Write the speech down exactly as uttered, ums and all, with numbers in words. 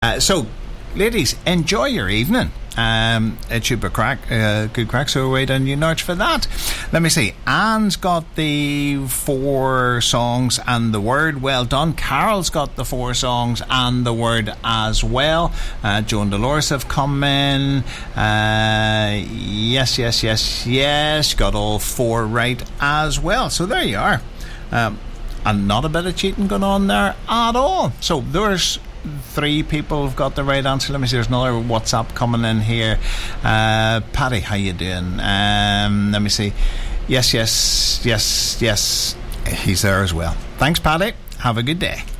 Uh, so, ladies, enjoy your evening. Um, it should be crack, uh, good crack, so we're waiting on you Norch for that. Let me see. Anne's got the four songs and the word. Well done. Carol's got the four songs and the word as well. Uh, Joe and Dolores have come in. Uh, yes, yes, yes, yes. Got all four right as well. So there you are. Um, and not a bit of cheating going on there at all. So there's three people have got the right answer. Let me see, there's another WhatsApp coming in here. uh, Paddy, how you doing? Um, let me see. Yes, yes, yes, yes, he's there as well. Thanks, Paddy. Have a good day.